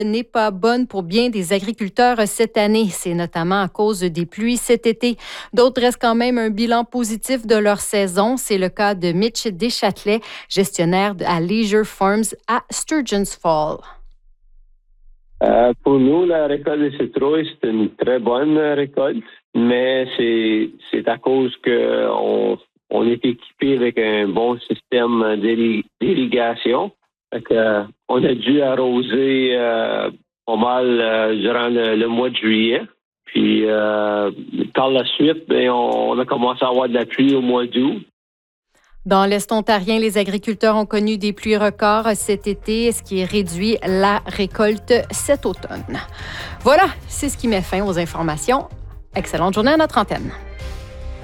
N'est pas bonne pour bien des agriculteurs cette année. C'est notamment à cause des pluies cet été. D'autres restent quand même un bilan positif de leur saison. C'est le cas de Mitch Deschâtelet, gestionnaire à Leisure Farms à Sturgeon's Fall. Pour nous, la récolte de citrouilles, c'est une très bonne récolte, mais c'est à cause qu'on est équipé avec un bon système d'irrigation. On a dû arroser pas mal durant le mois de juillet. Puis par la suite, on a commencé à avoir de la pluie au mois d'août. Dans l'Est ontarien, les agriculteurs ont connu des pluies records cet été, ce qui réduit la récolte cet automne. Voilà, c'est ce qui met fin aux informations. Excellente journée à notre antenne.